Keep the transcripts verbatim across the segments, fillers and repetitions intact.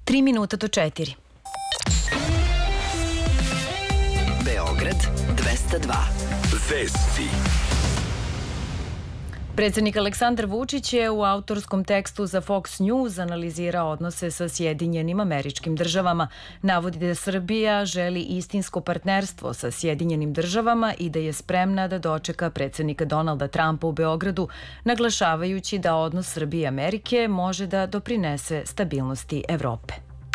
Tri minuta do četiri. Beograd dvesta dva. Vesti. Predsednik Aleksandar Vučić je u autorskom tekstu za Fox News analizirao odnose sa Sjedinjenim Američkim Državama. Navodi da Srbija želi istinsko partnerstvo sa Sjedinjenim Državama i da je spremna da dočeka predsednika Donalda Trumpa u Beogradu, naglašavajući da odnos Srbije i Amerike može da doprinese stabilnosti Evrope.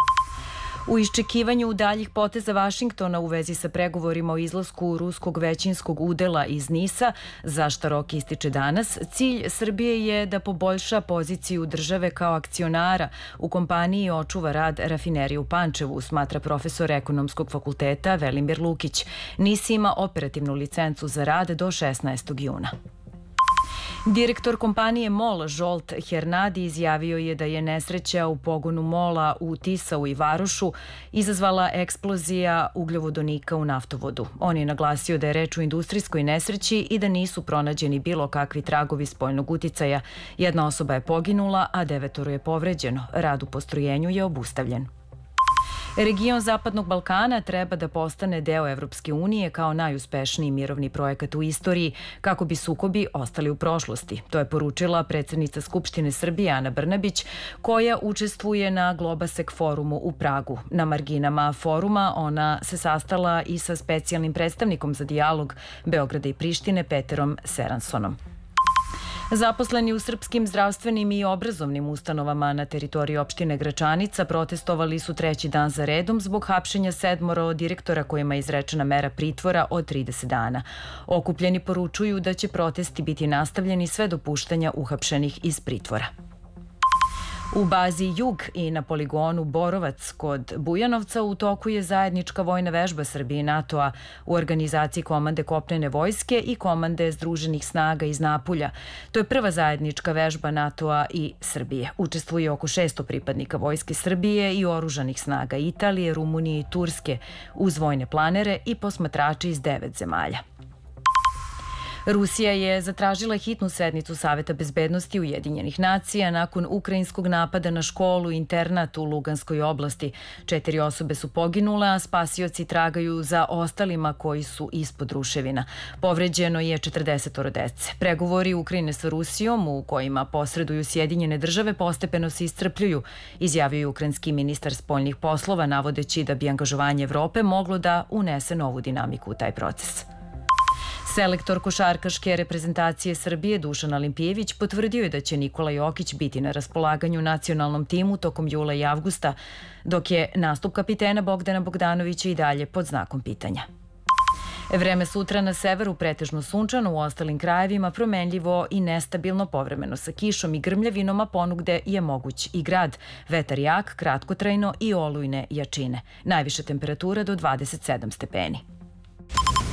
U iščekivanju daljih poteza Vašingtona u vezi sa pregovorima o izlasku ruskog većinskog udela iz Nisa, za šta rok ističe danas, cilj Srbije je da poboljša poziciju države kao akcionara u kompaniji i očuva rad rafinerije u Pančevu, smatra profesor ekonomskog fakulteta Velimir Lukić. Nis ima operativnu licencu za rad do šesnaestog juna. Direktor kompanije MOL Žolt Hernadi izjavio je da je nesreća u pogonu MOL-a u Tisau i Varošu izazvala eksplozija ugljovodonika u naftovodu. On je naglasio da je reč o industrijskoj nesreći i da nisu pronađeni bilo kakvi tragovi spoljnog uticaja. Jedna osoba je poginula, a devetoro je povređeno. Rad u postrojenju je obustavljen. Region Zapadnog Balkana treba da postane deo Evropske unije kao najuspešniji mirovni projekat u istoriji, kako bi sukobi ostali u prošlosti. To je poručila predsednica Skupštine Srbije Ana Brnabić, koja učestvuje na Globasek forumu u Pragu. Na marginama foruma ona se sastala i sa specijalnim predstavnikom za dijalog Beograda i Prištine Peterom Seransonom. Zaposleni u srpskim zdravstvenim i obrazovnim ustanovama na teritoriji opštine Gračanica protestovali su treći dan za redom zbog hapšenja sedmoro direktora kojima je izrečena mera pritvora od trideset dana. Okupljeni poručuju da će protesti biti nastavljeni sve do puštanja uhapšenih iz pritvora. U bazi Jug i na poligonu Borovac kod Bujanovca u toku je zajednička vojna vežba Srbije i NATO-a u organizaciji Komande kopnene vojske i Komande združenih snaga iz Napulja. To je prva zajednička vežba NATO-a i Srbije. Učestvuje oko šesto pripadnika Vojske Srbije i oružanih snaga Italije, Rumunije i Turske uz vojne planere i posmatrači iz devet zemalja. Rusija je zatražila hitnu sednicu Saveta bezbednosti Ujedinjenih nacija nakon ukrajinskog napada na školu i internat u Luganskoj oblasti. Četiri osobe su poginule, a spasioci tragaju za ostalima koji su ispod ruševina. Povređeno je četrdesetoro dece. Pregovori Ukrajine sa Rusijom, u kojima posreduju Sjedinjene države, postepeno se iscrpljuju, izjavio je ukrajinski ministar spoljnih poslova, navodeći da bi angažovanje Evrope moglo da unese novu dinamiku u taj proces. Selektor košarkaške reprezentacije Srbije Dušan Alimpijević potvrdio je da će Nikola Jokić biti na raspolaganju nacionalnom timu tokom jula i avgusta, dok je nastup kapitena Bogdana Bogdanovića i dalje pod znakom pitanja. Vreme sutra na severu pretežno sunčano, u ostalim krajevima promenljivo i nestabilno, povremeno sa kišom i grmljavinom, a ponugde je moguć i grad. Vetar jak, kratkotrajno i olujne jačine. Najviša temperatura do dvadeset sedam stepeni.